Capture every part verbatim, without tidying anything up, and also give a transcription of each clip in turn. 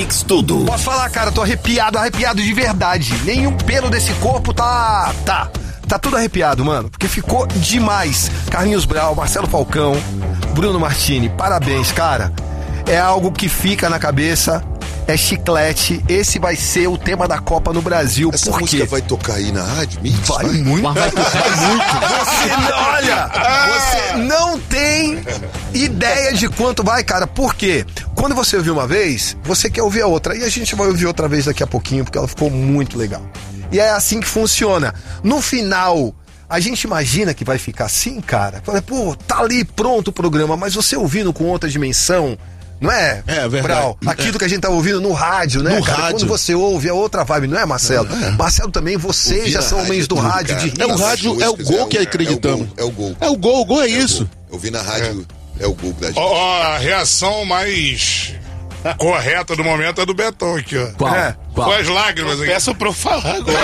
Mix Tudo. Posso falar, cara, tô arrepiado, arrepiado de verdade. Nenhum pelo desse corpo tá... tá... Tá tudo arrepiado, mano, porque ficou demais. Carlinhos Brau, Marcelo Falcão, Bruno Martini, parabéns, cara. É algo que fica na cabeça, é chiclete. Esse vai ser o tema da Copa no Brasil. Essa Por música quê? vai tocar aí na rádio? Mix, Vai, vai muito. Mas vai tocar muito. Você, olha, você não tem ideia de quanto vai, cara. Por quê? Quando você ouviu uma vez, você quer ouvir a outra. E a gente vai ouvir outra vez daqui a pouquinho, porque ela ficou muito legal. E é assim que funciona. No final, a gente imagina que vai ficar assim, cara. Fala, pô, tá ali pronto o programa, mas você ouvindo com outra dimensão, não é? É, verdade. Brau? Aquilo que a gente tá ouvindo no rádio, né, No cara? rádio. Quando você ouve é outra vibe, não é, Marcelo? É. Marcelo também, vocês Ouvir já na são rádio homens é do tudo, rádio, cara. de É o rir. rádio, é o gol que acreditamos. É o gol. É o gol, o gol é É o isso. gol. Eu vi na rádio, é o gol da gente. Ó, ó, a reação mais correta do momento é do Betão aqui, ó. Qual? É. Qual? Com as lágrimas aqui. Peço pra eu falar agora.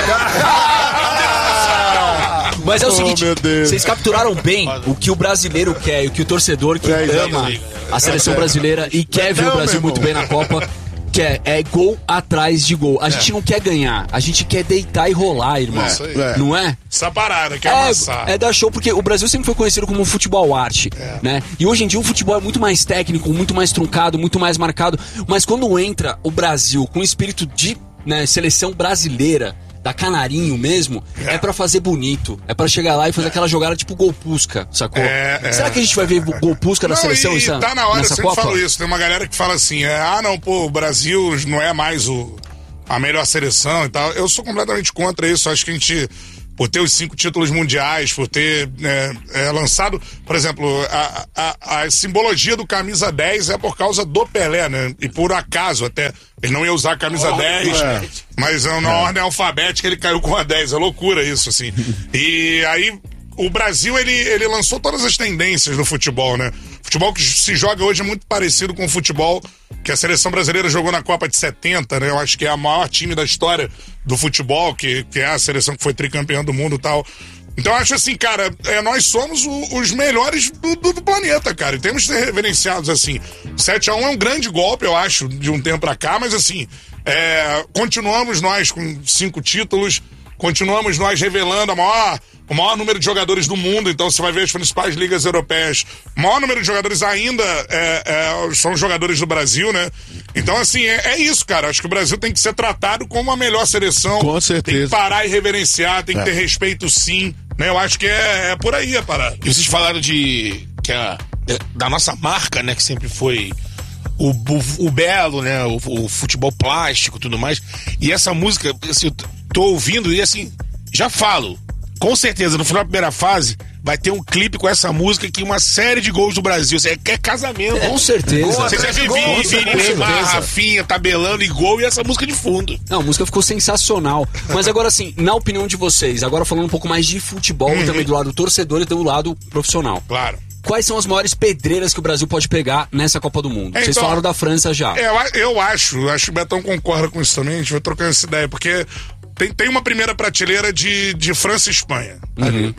Mas é o Oh, seguinte, meu Deus. vocês capturaram bem o que o brasileiro quer, o que o torcedor que É, ama é, a seleção brasileira e quer ver Não, o Brasil meu muito bem na Copa, quer, é gol atrás de gol. A gente não quer ganhar, a gente quer deitar e rolar, irmão. É isso aí. É. Não é? Essa parada, que é amassar. É, é dar show, porque o Brasil sempre foi conhecido como um futebol arte, né? E hoje em dia o futebol é muito mais técnico, muito mais truncado, muito mais marcado. Mas quando entra o Brasil com o espírito de, né, seleção brasileira, da Canarinho mesmo, é, é pra fazer bonito. É pra chegar lá e fazer é. aquela jogada tipo Golpusca, sacou? É, é. Será que a gente vai ver Golpusca na Não, seleção e essa, tá na hora, eu nessa sempre Copa? falo isso. Tem uma galera que fala assim, é, ah não, pô, o Brasil não é mais o, a melhor seleção e tal. Eu sou completamente contra isso. Acho que a gente, por ter os cinco títulos mundiais, por ter é, é, lançado, por exemplo, a, a, a simbologia do camisa dez é por causa do Pelé, né? E por acaso até, ele não ia usar a camisa oh, dez, é. mas na é. ordem alfabética ele caiu com a dez. É loucura isso, assim. E aí, o Brasil, ele, ele lançou todas as tendências do futebol, né? Futebol que se joga hoje é muito parecido com o futebol que a seleção brasileira jogou na Copa de setenta, né? Eu acho que é a maior time da história do futebol, que, que é a seleção que foi tricampeã do mundo e tal. Então eu acho assim, cara, é, nós somos o, os melhores do, do, do planeta, cara, e temos que ser reverenciados assim. sete a um é um grande golpe, eu acho, de um tempo pra cá, mas assim, é, continuamos nós com cinco títulos, continuamos nós revelando a maior, o maior número de jogadores do mundo. Então você vai ver as principais ligas europeias, o maior número de jogadores ainda é, é, são jogadores do Brasil, né? Então assim, é, é isso, cara, acho que o Brasil tem que ser tratado como a melhor seleção. Com certeza. Tem que parar e reverenciar, tem que é. ter respeito sim, né? Eu acho que é, é por aí a parada. E vocês falaram de que a, da nossa marca, né, que sempre foi o, o, o belo, né, o, o futebol plástico e tudo mais. E essa música, assim, eu tô ouvindo e assim, já falo, com certeza, no final da primeira fase vai ter um clipe com essa música que uma série de gols do Brasil. É, é casamento. Com certeza. Você já viu Neymar, Rafinha, tabelando e gol e essa música de fundo. Não, a música ficou sensacional. Mas agora assim, na opinião de vocês, agora falando um pouco mais de futebol, uhum. também do lado do torcedor e do lado profissional. Claro. Quais são as maiores pedreiras que o Brasil pode pegar nessa Copa do Mundo? Vocês então, falaram da França já. Eu, eu acho, acho que o Betão concorda com isso também, a gente vai trocando essa ideia, porque tem, tem uma primeira prateleira de, de França e Espanha. Uhum.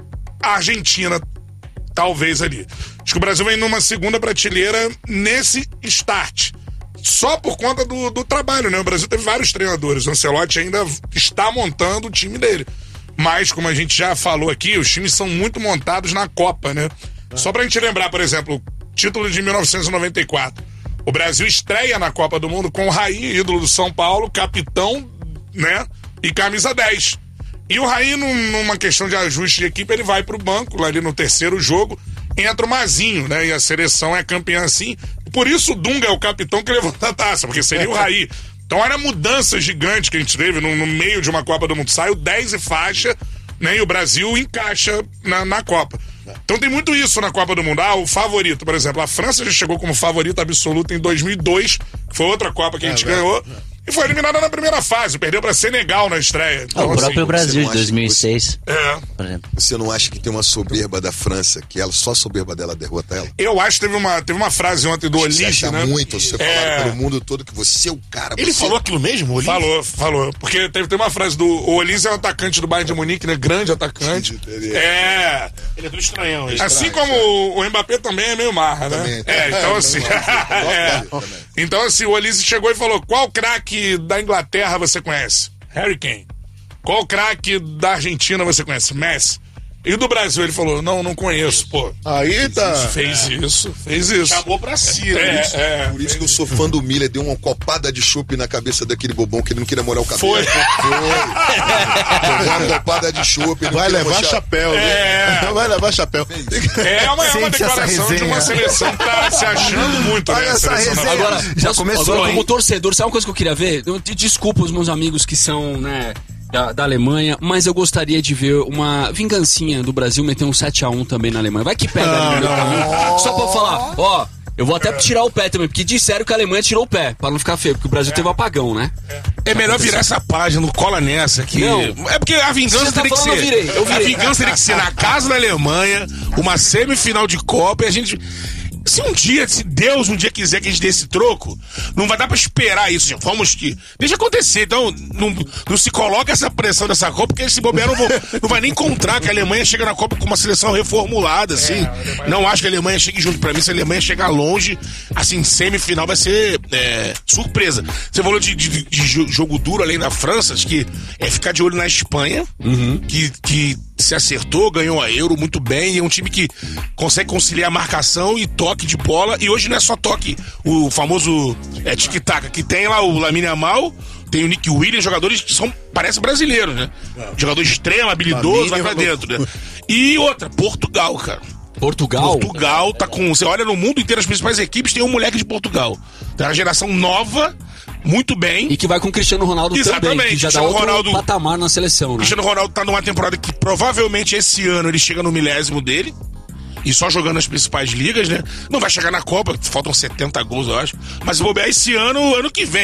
A Argentina, talvez ali. Acho que o Brasil vem numa segunda prateleira nesse start. Só por conta do, do trabalho, né? O Brasil teve vários treinadores. O Ancelotti ainda está montando o time dele. Mas, como a gente já falou aqui, os times são muito montados na Copa, né? Ah. Só pra gente lembrar, por exemplo, o título de mil novecentos e noventa e quatro. O Brasil estreia na Copa do Mundo com o Raí, ídolo do São Paulo, capitão, né? E camisa dez. E o Raí, num, numa questão de ajuste de equipe, ele vai pro banco, lá ali no terceiro jogo, entra o Mazinho, né? E a seleção é campeã assim. Por isso o Dunga é o capitão que levanta a taça, porque seria o Raí. Então olha a mudança gigante que a gente teve no, no meio de uma Copa do Mundo. Sai o dez e faixa, né? E o Brasil encaixa na, na Copa. Então tem muito isso na Copa do Mundo. Ah, o favorito, por exemplo, a França já chegou como favorita absoluta em dois mil e dois, que foi outra Copa que a gente é, ganhou. É. e foi eliminada na primeira fase. Perdeu pra Senegal na estreia. Então, Ah, o próprio assim, Brasil de acha dois mil e seis, é. por exemplo. Você não acha que tem uma soberba da França, que ela, só a soberba dela derrota ela? Eu acho que teve uma, teve uma frase ontem do Você Olise, acha né? muito, você É. falaram pelo mundo todo que você é o cara. Ele você... falou aquilo mesmo, Olívio? Falou, falou. Porque teve, teve uma frase do... O Olise é um atacante do Bayern de Munique, né? Grande atacante. É. Ele é do estranhão. Ele Assim como o, o Mbappé também é meio marra, né? Também. É, então É, assim... não, não, é. não, também. Então assim, o Olise chegou e falou, qual craque da Inglaterra você conhece? Harry Kane. Qual craque da Argentina você conhece? Messi. E do Brasil ele falou, não, não conheço, pô. Aí tá. Fez isso, fez isso. chamou pra si, né? É, Isso. é. Por isso que eu sou fã do Miller, deu uma copada de chope na cabeça daquele bobão que ele não queria molhar o cabelo. Foi. Foi. Levou uma copada de chope. Vai levar chapéu, né? É. Vai levar chapéu. É uma, é uma Sente essa declaração de resenha. uma seleção que tá se achando muito, Olha né? a essa seleção resenha. nacional. Agora, Já posso- começou, agora, hein? como torcedor, sabe uma coisa que eu queria ver? Eu, de- desculpa os meus amigos que são, né, da, da Alemanha, mas eu gostaria de ver uma vingancinha do Brasil meter um sete a um também na Alemanha. Vai que pega ali no meio do caminho. Só pra falar, ó, eu vou até tirar o pé também, porque disseram que a Alemanha tirou o pé, pra não ficar feio, porque o Brasil teve um apagão, né? É melhor virar essa página, não cola nessa aqui. Não. É porque a vingança Você tá teria que falando, ser. eu virei, eu virei. A vingança teria que ser na casa da Alemanha, uma semifinal de Copa e a gente. Se um dia, se Deus um dia quiser que a gente dê esse troco, não vai dar pra esperar isso. Gente. Vamos que. Deixa acontecer. Então, não, não se coloca essa pressão dessa Copa, porque esse bobear não, vou, não vai nem encontrar que a Alemanha chega na Copa com uma seleção reformulada, assim. Não acho que a Alemanha chegue junto. Pra mim, se a Alemanha chegar longe, assim, semifinal vai ser é, surpresa. Você falou de, de, de jogo duro além da França, acho que é ficar de olho na Espanha, que, que se acertou, ganhou a Euro muito bem, e é um time que consegue conciliar marcação e toque de bola, e hoje não é só toque, o famoso é, tic-tac, que tem lá o Lamine Yamal, tem o Nick Williams, jogadores que são, parece brasileiros, né? Jogador extremo, habilidoso, vai pra dentro, né? E outra, Portugal, cara. Portugal? Portugal tá com, você olha no mundo inteiro, as principais equipes, tem um moleque de Portugal. Tem uma geração nova, muito bem. E que vai com o Cristiano Ronaldo Exatamente, também, que já dá Cristiano outro Ronaldo- patamar na seleção, né? Cristiano Ronaldo tá numa temporada que provavelmente esse ano ele chega no milésimo dele. E só jogando nas principais ligas, né? Não vai chegar na Copa, faltam setenta gols, eu acho. Mas se bobear esse ano, ano que vem.